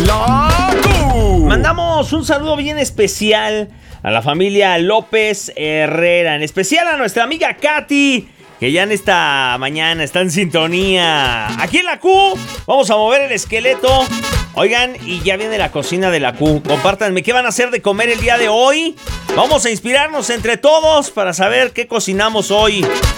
La Q. Mandamos un saludo bien especial a la familia López Herrera, en especial a nuestra amiga Katy, que ya en esta mañana está en sintonía. Aquí en la Q vamos a mover el esqueleto. Oigan, y ya viene la cocina de la Q. Compártanme qué van a hacer de comer el día de hoy. Vamos a inspirarnos entre todos para saber qué cocinamos hoy.